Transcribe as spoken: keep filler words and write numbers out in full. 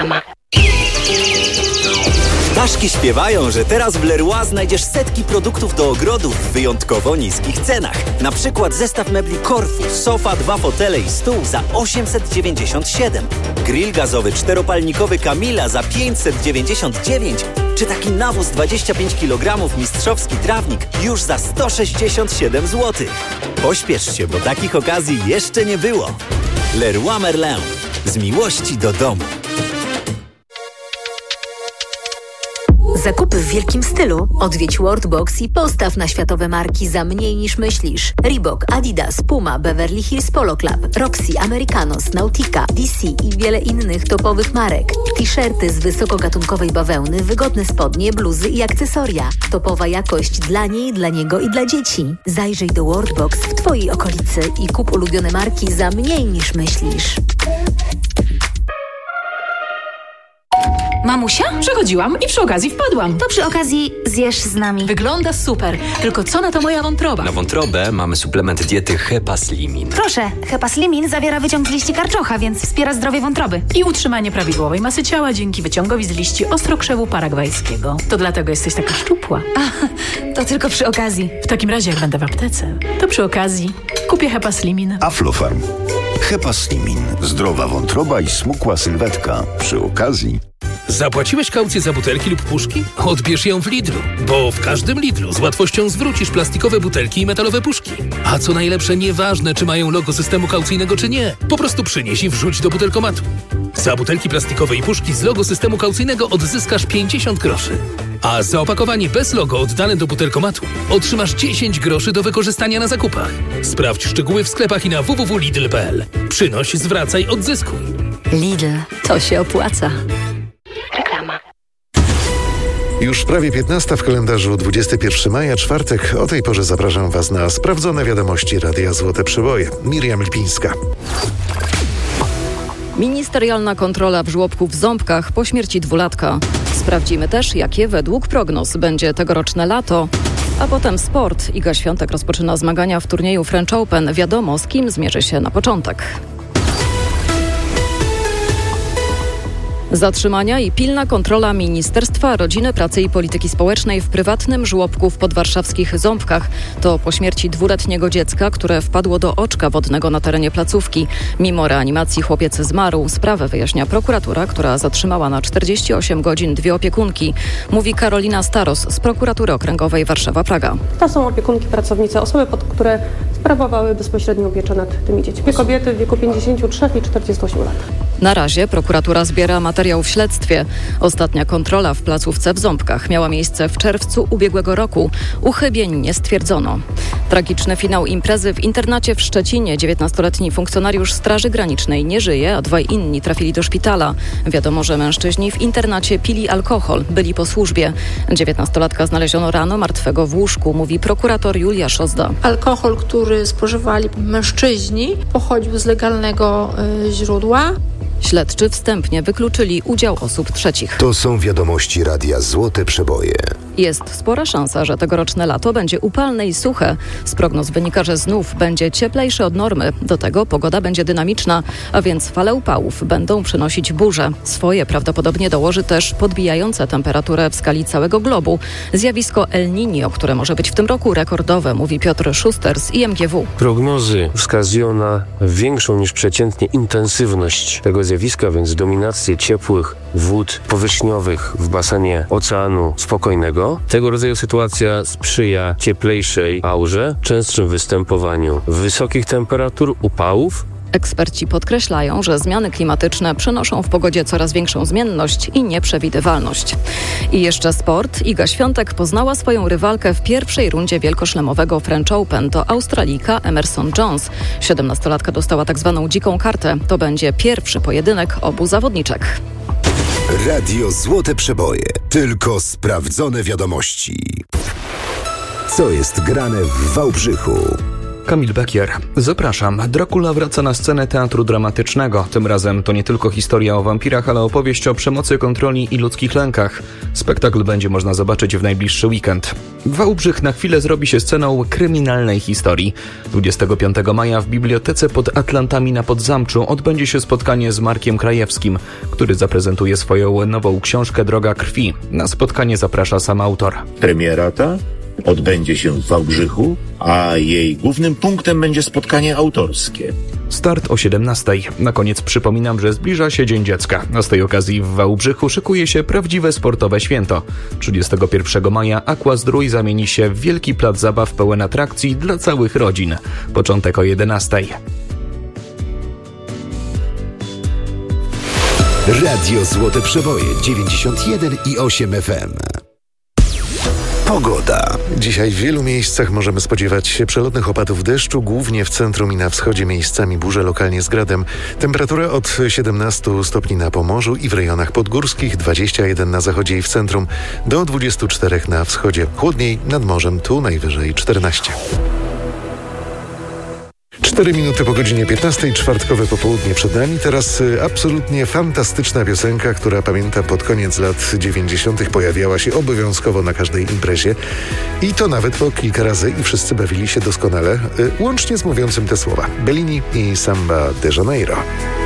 Reklama. Ptaszki śpiewają, że teraz w Leroy znajdziesz setki produktów do ogrodu w wyjątkowo niskich cenach. Na przykład zestaw mebli Corfu, sofa, dwa fotele i stół za osiemset dziewięćdziesiąt siedem, grill gazowy czteropalnikowy Camilla za pięćset dziewięćdziesiąt dziewięć, czy taki nawóz dwadzieścia pięć kilogramów mistrzowski trawnik już za sto sześćdziesiąt siedem złotych. Pośpiesz się, bo takich okazji jeszcze nie było. Leroy Merlin. Z miłości do domu. Zakupy w wielkim stylu? Odwiedź Worldbox i postaw na światowe marki za mniej niż myślisz. Reebok, Adidas, Puma, Beverly Hills Polo Club, Roxy, Americanos, Nautica, D C i wiele innych topowych marek. T-shirty z wysokogatunkowej bawełny, wygodne spodnie, bluzy i akcesoria. Topowa jakość dla niej, dla niego i dla dzieci. Zajrzyj do Worldbox w Twojej okolicy i kup ulubione marki za mniej niż myślisz. Mamusia? Przechodziłam i przy okazji wpadłam. To przy okazji zjesz z nami. Wygląda super, tylko co na to moja wątroba? Na wątrobę mamy suplement diety Hepaslimin. Proszę, Hepaslimin zawiera wyciąg z liści karczocha, więc wspiera zdrowie wątroby. I utrzymanie prawidłowej masy ciała dzięki wyciągowi z liści ostrokrzewu paragwajskiego. To dlatego jesteś taka szczupła. A, to tylko przy okazji. W takim razie jak będę w aptece, to przy okazji kupię Hepaslimin. Aflofarm. Hepaslimin. Zdrowa wątroba i smukła sylwetka. Przy okazji. Zapłaciłeś kaucję za butelki lub puszki? Odbierz ją w Lidlu, bo w każdym Lidlu z łatwością zwrócisz plastikowe butelki i metalowe puszki. A co najlepsze, nieważne czy mają logo systemu kaucyjnego czy nie, po prostu przynieś i wrzuć do butelkomatu. Za butelki plastikowe i puszki z logo systemu kaucyjnego odzyskasz pięćdziesiąt groszy. A za opakowanie bez logo oddane do butelkomatu otrzymasz dziesięć groszy do wykorzystania na zakupach. Sprawdź szczegóły w sklepach i na w w w kropka lidl kropka p l. Przynoś, zwracaj, odzyskuj. Lidl, to się opłaca. Reklama. Już prawie piętnasta w kalendarzu, dwudziestego pierwszego maja, czwartek. O tej porze zapraszam Was na sprawdzone wiadomości Radia Złote Przeboje. Miriam Lipińska. Ministerialna kontrola w żłobku w Ząbkach po śmierci dwulatka. Sprawdzimy też, jakie według prognoz będzie tegoroczne lato. A potem sport. Iga Świątek rozpoczyna zmagania w turnieju French Open. Wiadomo, z kim zmierzy się na początek. Zatrzymania i pilna kontrola Ministerstwa Rodziny, Pracy i Polityki Społecznej w prywatnym żłobku w podwarszawskich Ząbkach. To po śmierci dwuletniego dziecka, które wpadło do oczka wodnego na terenie placówki. Mimo reanimacji chłopiec zmarł. Sprawę wyjaśnia prokuratura, która zatrzymała na czterdzieści osiem godzin dwie opiekunki. Mówi Karolina Staros z Prokuratury Okręgowej Warszawa-Praga. To są opiekunki, pracownice, osoby, pod które sprawowały bezpośrednią pieczę nad tymi dziećmi. Kobiety w wieku pięćdziesięciu trzech i czterdziestu ośmiu lat. Na razie prokuratura zbiera materiał w śledztwie. Ostatnia kontrola w placówce w Ząbkach miała miejsce w czerwcu ubiegłego roku. Uchybień nie stwierdzono. Tragiczny finał imprezy w internacie w Szczecinie. dziewiętnastoletni funkcjonariusz Straży Granicznej nie żyje, a dwaj inni trafili do szpitala. Wiadomo, że mężczyźni w internacie pili alkohol, byli po służbie. dziewiętnastolatka znaleziono rano martwego w łóżku, mówi prokurator Julia Szozda. Alkohol, który spożywali mężczyźni, pochodził z legalnego y, źródła. Śledczy wstępnie wykluczyli udział osób trzecich. To są wiadomości Radia Złote Przeboje. Jest spora szansa, że tegoroczne lato będzie upalne i suche. Z prognoz wynika, że znów będzie cieplejsze od normy. Do tego pogoda będzie dynamiczna, a więc fale upałów będą przynosić burze. Swoje prawdopodobnie dołoży też podbijające temperaturę w skali całego globu zjawisko El Niño, które może być w tym roku rekordowe, mówi Piotr Szuster z I M G W. Prognozy wskazują na większą niż przeciętnie intensywność tego zjawiska, więc dominację ciepłych wód powierzchniowych w basenie Oceanu Spokojnego. Tego rodzaju sytuacja sprzyja cieplejszej aurze, częstszym występowaniu wysokich temperatur, upałów. Eksperci podkreślają, że zmiany klimatyczne przynoszą w pogodzie coraz większą zmienność i nieprzewidywalność. I jeszcze sport. Iga Świątek poznała swoją rywalkę w pierwszej rundzie wielkoszlemowego French Open. To Australijka Emerson Jones. siedemnastolatka dostała tak zwaną dziką kartę. To będzie pierwszy pojedynek obu zawodniczek. Radio Złote Przeboje. Tylko sprawdzone wiadomości. Co jest grane w Wałbrzychu? Kamil Bekier. Zapraszam. Dracula wraca na scenę teatru dramatycznego. Tym razem to nie tylko historia o wampirach, ale opowieść o przemocy, kontroli i ludzkich lękach. Spektakl będzie można zobaczyć w najbliższy weekend. Wałbrzych na chwilę zrobi się sceną kryminalnej historii. dwudziestego piątego maja w bibliotece pod Atlantami na Podzamczu odbędzie się spotkanie z Markiem Krajewskim, który zaprezentuje swoją nową książkę Droga krwi. Na spotkanie zaprasza sam autor. Premiera ta odbędzie się w Wałbrzychu, a jej głównym punktem będzie spotkanie autorskie. Start o siedemnastej. Na koniec przypominam, że zbliża się Dzień Dziecka. A z tej okazji w Wałbrzychu szykuje się prawdziwe sportowe święto. trzydziestego pierwszego maja Aquazdrój zamieni się w wielki plac zabaw pełen atrakcji dla całych rodzin. Początek o jedenastej. Radio Złote Przeboje dziewięćdziesiąt jeden i osiem F M. Pogoda. Dzisiaj w wielu miejscach możemy spodziewać się przelotnych opadów deszczu, głównie w centrum i na wschodzie miejscami burze, lokalnie z gradem. Temperatura od siedemnastu stopni na Pomorzu i w rejonach podgórskich, dwadzieścia jeden na zachodzie i w centrum, do dwudziestu czterech na wschodzie. Chłodniej nad morzem, tu najwyżej czternaście. Cztery minuty po godzinie piętnastej, czwartkowe popołudnie przed nami. Teraz y, absolutnie fantastyczna piosenka, która pamiętam pod koniec lat dziewięćdziesiątych pojawiała się obowiązkowo na każdej imprezie. I to nawet po kilka razy i wszyscy bawili się doskonale, y, łącznie z mówiącym te słowa. Bellini i Samba de Janeiro.